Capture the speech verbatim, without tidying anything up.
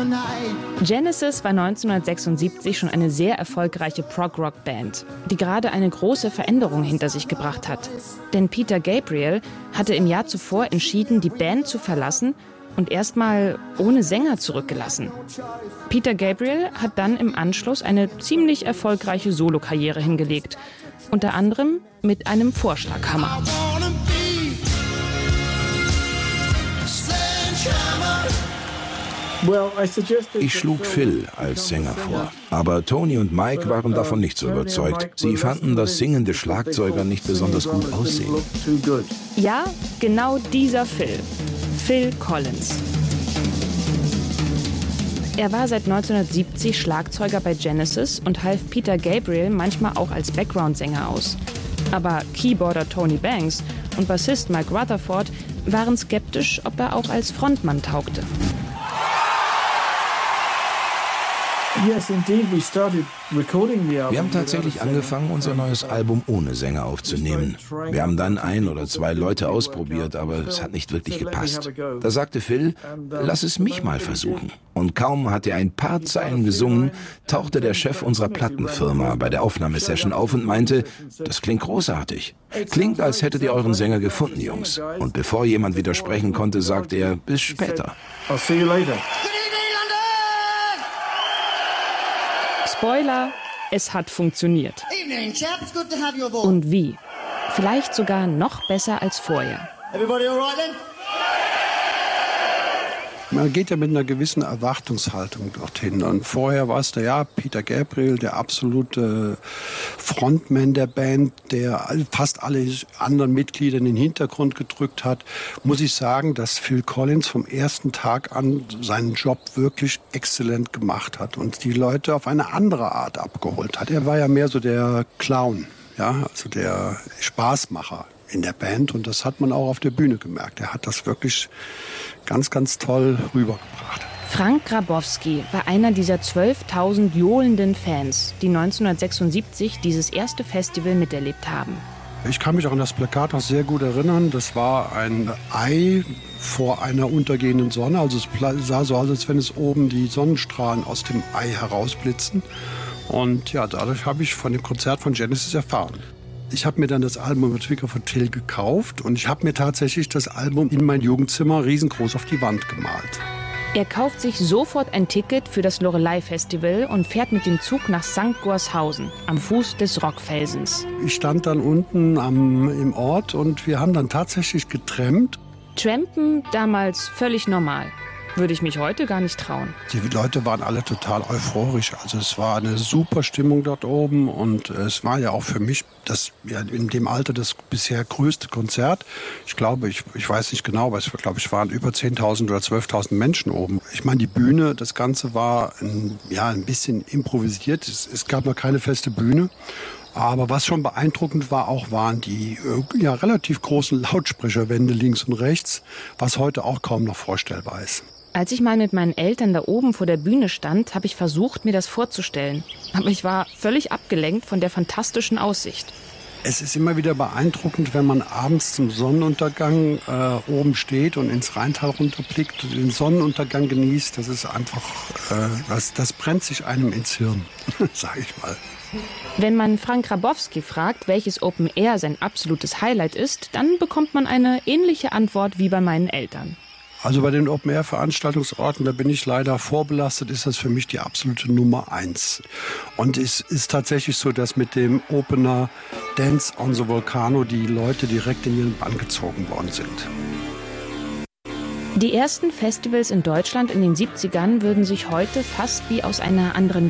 Genesis war neunzehnhundertsechsundsiebzig schon eine sehr erfolgreiche Prog-Rock-Band, die gerade eine große Veränderung hinter sich gebracht hat. Denn Peter Gabriel hatte im Jahr zuvor entschieden, die Band zu verlassen und erstmal ohne Sänger zurückgelassen. Peter Gabriel hat dann im Anschluss eine ziemlich erfolgreiche Solokarriere hingelegt, unter anderem mit einem Vorschlaghammer. Ich schlug Phil als Sänger vor, aber Tony und Mike waren davon nicht so überzeugt. Sie fanden, dass singende Schlagzeuger nicht besonders gut aussehen. Ja, genau dieser Phil. Phil Collins. Er war seit neunzehnhundertsiebzig Schlagzeuger bei Genesis und half Peter Gabriel manchmal auch als Background-Sänger aus. Aber Keyboarder Tony Banks und Bassist Mike Rutherford waren skeptisch, ob er auch als Frontmann taugte. Wir haben tatsächlich angefangen, unser neues Album ohne Sänger aufzunehmen. Wir haben dann ein oder zwei Leute ausprobiert, aber es hat nicht wirklich gepasst. Da sagte Phil, lass es mich mal versuchen. Und kaum hatte er ein paar Zeilen gesungen, tauchte der Chef unserer Plattenfirma bei der Aufnahmesession auf und meinte, das klingt großartig. Klingt, als hättet ihr euren Sänger gefunden, Jungs. Und bevor jemand widersprechen konnte, sagte er, bis später. Spoiler, es hat funktioniert. Und wie? Vielleicht sogar noch besser als vorher. Man geht ja mit einer gewissen Erwartungshaltung dorthin. Und vorher war es der, ja, Peter Gabriel, der absolute Frontman der Band, der fast alle anderen Mitglieder in den Hintergrund gedrückt hat. Muss ich sagen, dass Phil Collins vom ersten Tag an seinen Job wirklich exzellent gemacht hat und die Leute auf eine andere Art abgeholt hat. Er war ja mehr so der Clown, ja, also der Spaßmacher in der Band, und das hat man auch auf der Bühne gemerkt. Er hat das wirklich ganz, ganz toll rübergebracht. Frank Grabowski war einer dieser zwölftausend johlenden Fans, die neunzehnhundertsechsundsiebzig dieses erste Festival miterlebt haben. Ich kann mich auch an das Plakat noch sehr gut erinnern. Das war ein Ei vor einer untergehenden Sonne. Also es sah so aus, als wenn es oben die Sonnenstrahlen aus dem Ei herausblitzen. Und ja, dadurch habe ich von dem Konzert von Genesis erfahren. Ich habe mir dann das Album mit Trigger von Phil gekauft und ich habe mir tatsächlich das Album in mein Jugendzimmer riesengroß auf die Wand gemalt. Er kauft sich sofort ein Ticket für das Loreley-Festival und fährt mit dem Zug nach Sankt Gorshausen, am Fuß des Rockfelsens. Ich stand dann unten am, im Ort und wir haben dann tatsächlich getrampt. Trampen damals völlig normal. Würde ich mich heute gar nicht trauen. Die Leute waren alle total euphorisch. Also es war eine super Stimmung dort oben und es war ja auch für mich das ja in dem Alter das bisher größte Konzert. Ich glaube, ich, ich weiß nicht genau, aber ich glaube, es waren über zehntausend oder zwölftausend Menschen oben. Ich meine, die Bühne, das Ganze war ein, ja, ein bisschen improvisiert. Es, es gab noch keine feste Bühne. Aber was schon beeindruckend war, auch waren die ja, relativ großen Lautsprecherwände links und rechts, was heute auch kaum noch vorstellbar ist. Als ich mal mit meinen Eltern da oben vor der Bühne stand, habe ich versucht, mir das vorzustellen. Aber ich war völlig abgelenkt von der fantastischen Aussicht. Es ist immer wieder beeindruckend, wenn man abends zum Sonnenuntergang äh, oben steht und ins Rheintal runterblickt und den Sonnenuntergang genießt. Das ist einfach, äh, das, das brennt sich einem ins Hirn, sage ich mal. Wenn man Frank Grabowski fragt, welches Open Air sein absolutes Highlight ist, dann bekommt man eine ähnliche Antwort wie bei meinen Eltern. Also bei den Open-Air-Veranstaltungsorten, da bin ich leider vorbelastet, ist das für mich die absolute Nummer eins. Und es ist tatsächlich so, dass mit dem Opener Dance on the Volcano die Leute direkt in ihren Bann gezogen worden sind. Die ersten Festivals in Deutschland in den siebzigern würden sich heute fast wie aus einer anderen